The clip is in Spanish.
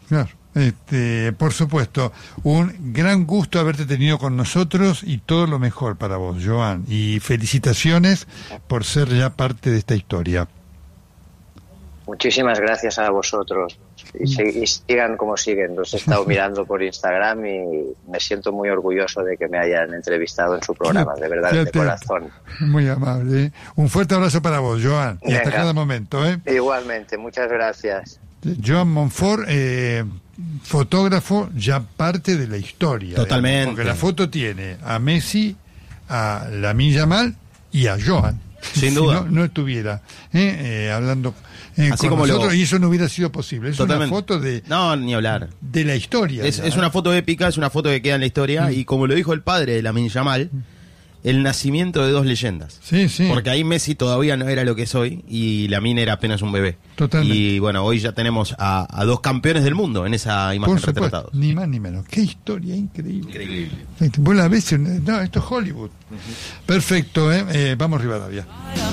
Claro. Por supuesto, un gran gusto haberte tenido con nosotros y todo lo mejor para vos, Joan, y felicitaciones por ser ya parte de esta historia. Muchísimas gracias a vosotros y sigan como siguen. Los he estado mirando por Instagram y me siento muy orgulloso de que me hayan entrevistado en su programa, de verdad, de corazón. Muy amable. Un fuerte abrazo para vos, Joan, y hasta cada momento. Igualmente, muchas gracias. Joan Monfort, fotógrafo ya parte de la historia. Totalmente. Porque la foto tiene a Messi, a Lamine Yamal y a Joan. Sin duda. Si no estuviera hablando así con como nosotros, y eso no hubiera sido posible. Es Totalmente. una foto de... No, ni hablar. De la historia. Es una foto épica, es una foto que queda en la historia, y como lo dijo el padre de Lamine Yamal, el nacimiento de dos leyendas. Sí, sí. Porque ahí Messi todavía no era lo que es hoy y Lamine era apenas un bebé. Totalmente. Y bueno, hoy ya tenemos a dos campeones del mundo en esa imagen retratados. Ni más ni menos. Qué historia increíble. Increíble. Vos la ves, no, esto es Hollywood. Perfecto, vamos Rivadavia.